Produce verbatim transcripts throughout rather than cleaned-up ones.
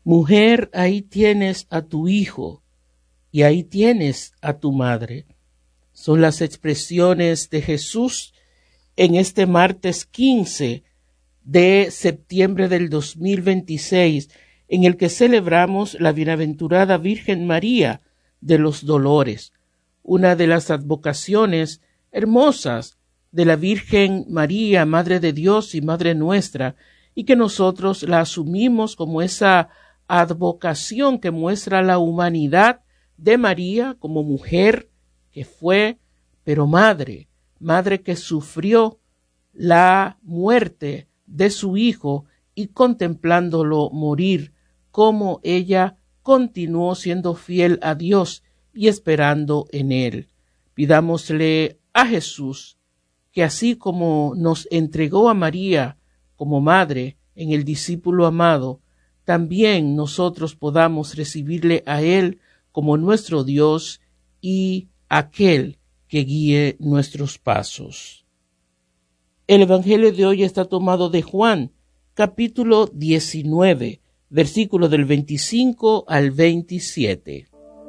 Mujer, ahí tienes a tu hijo y ahí tienes a tu madre. Son las expresiones de Jesús en este martes quince de septiembre del dos mil veintiséis, en el que celebramos la bienaventurada Virgen María de los Dolores, una de las advocaciones hermosas de la Virgen María, Madre de Dios y Madre nuestra, y que nosotros la asumimos como esa advocación que muestra la humanidad de María como mujer que fue, pero madre, madre que sufrió la muerte de su hijo y contemplándolo morir, como ella continuó siendo fiel a Dios y esperando en él. Pidámosle a Jesús que así como nos entregó a María como madre en el discípulo amado, también nosotros podamos recibirle a él como nuestro Dios y aquel que guíe nuestros pasos. El Evangelio de hoy está tomado de Juan, capítulo diecinueve, versículo del veinticinco al veintisiete.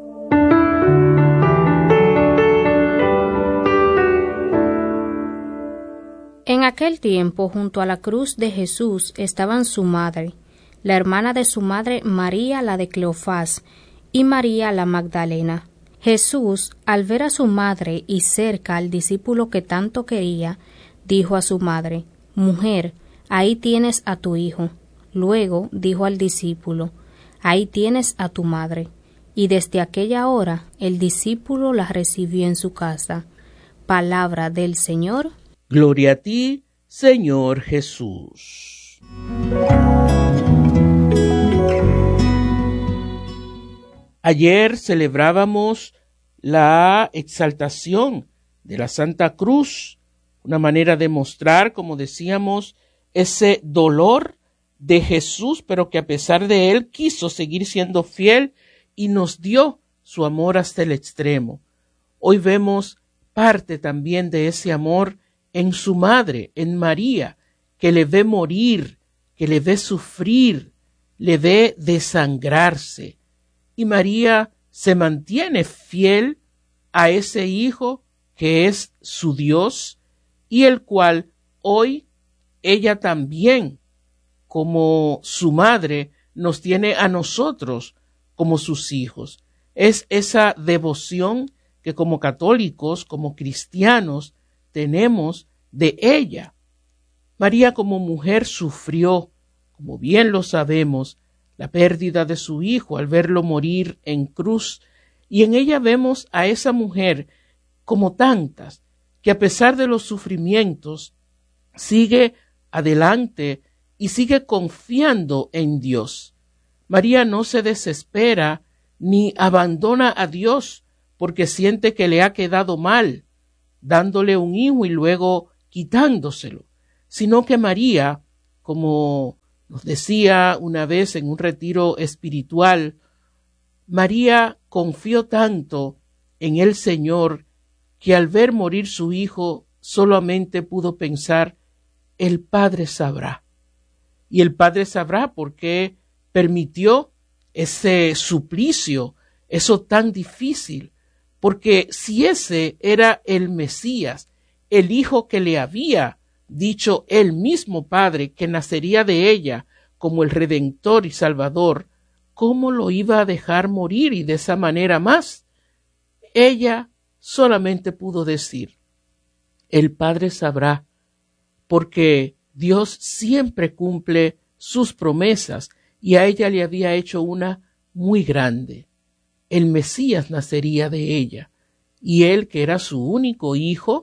En aquel tiempo, junto a la cruz de Jesús estaban su madre, la hermana de su madre María la de Cleofás, y María la Magdalena. Jesús, al ver a su madre y cerca al discípulo que tanto quería, dijo a su madre: Mujer, ahí tienes a tu hijo. Luego dijo al discípulo: Ahí tienes a tu madre. Y desde aquella hora el discípulo la recibió en su casa. Palabra del Señor. Gloria a ti, Señor Jesús. Ayer celebrábamos la exaltación de la Santa Cruz, una manera de mostrar, como decíamos, ese dolor de Jesús, pero que a pesar de él quiso seguir siendo fiel y nos dio su amor hasta el extremo. Hoy vemos parte también de ese amor en su madre, en María, que le ve morir, que le ve sufrir, le ve desangrarse. Y María se mantiene fiel a ese hijo que es su Dios y el cual hoy ella también, como su madre, nos tiene a nosotros como sus hijos. Es esa devoción que como católicos, como cristianos, tenemos de ella. María como mujer sufrió, como bien lo sabemos, la pérdida de su hijo al verlo morir en cruz, y en ella vemos a esa mujer, como tantas, que a pesar de los sufrimientos, sigue adelante y sigue confiando en Dios. María no se desespera ni abandona a Dios porque siente que le ha quedado mal, dándole un hijo y luego quitándoselo, sino que María, como nos decía una vez en un retiro espiritual, María confió tanto en el Señor que al ver morir su hijo solamente pudo pensar: el Padre sabrá. Y el Padre sabrá por qué permitió ese suplicio, eso tan difícil, porque si ese era el Mesías, el hijo que le había dicho el mismo Padre que nacería de ella como el Redentor y Salvador, ¿cómo lo iba a dejar morir y de esa manera más? Ella solamente pudo decir: el Padre sabrá, porque Dios siempre cumple sus promesas y a ella le había hecho una muy grande. El Mesías nacería de ella y él, que era su único hijo,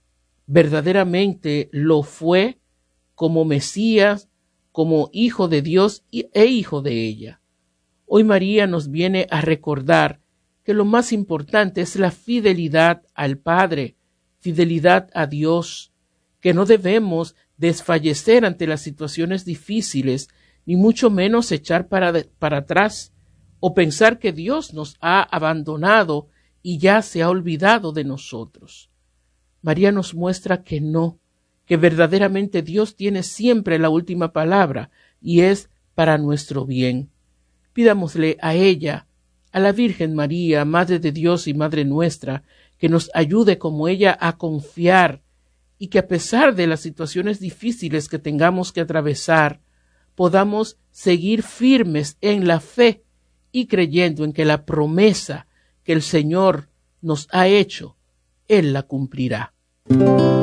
verdaderamente lo fue como Mesías, como hijo de Dios e hijo de ella. Hoy María nos viene a recordar que lo más importante es la fidelidad al Padre, fidelidad a Dios, que no debemos desfallecer ante las situaciones difíciles, ni mucho menos echar para, de, para atrás o pensar que Dios nos ha abandonado y ya se ha olvidado de nosotros. María nos muestra que no, que verdaderamente Dios tiene siempre la última palabra y es para nuestro bien. Pidámosle a ella, a la Virgen María, Madre de Dios y Madre nuestra, que nos ayude como ella a confiar y que a pesar de las situaciones difíciles que tengamos que atravesar, podamos seguir firmes en la fe y creyendo en que la promesa que el Señor nos ha hecho, Él la cumplirá.